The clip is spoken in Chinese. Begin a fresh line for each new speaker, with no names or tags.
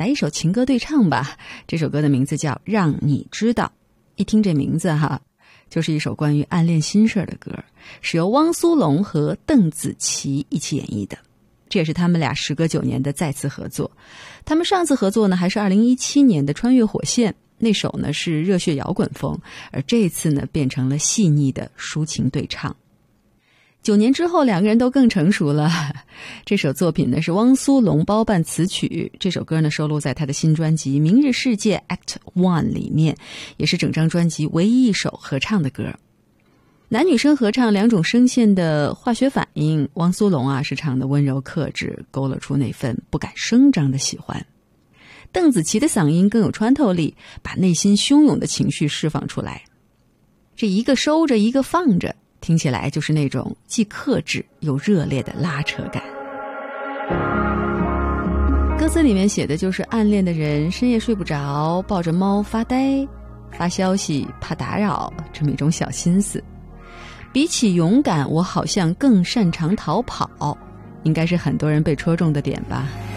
来一首情歌对唱吧。这首歌的名字叫《让你知道》，一听这名字哈，就是一首关于暗恋心事的歌，是由汪苏泷和邓紫棋一起演绎的。这也是他们俩时隔9年的再次合作。他们上次合作呢，还是2017年的《穿越火线》，那首呢是热血摇滚风，而这一次呢变成了细腻的抒情对唱。9年之后，两个人都更成熟了。这首作品呢是汪苏泷包办词曲，这首歌呢收录在他的新专辑《明日世界 Act 1》里面，也是整张专辑唯一一首合唱的歌。男女生合唱两种声线的化学反应，汪苏泷是唱的温柔克制，勾勒出那份不敢声张的喜欢。邓紫棋的嗓音更有穿透力，把内心汹涌的情绪释放出来。这一个收着，一个放着，听起来就是那种既克制又热烈的拉扯感。歌词里面写的就是暗恋的人深夜睡不着，抱着猫发呆，发消息怕打扰，这么一种小心思。比起勇敢，我好像更擅长逃跑，应该是很多人被戳中的点吧。